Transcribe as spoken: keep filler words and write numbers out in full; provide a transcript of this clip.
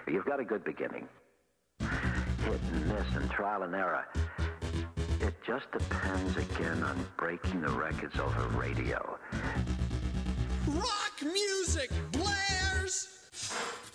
You've got a good beginning. Hit and miss and trial and error. It just depends again on breaking the records over radio. Rock music blares!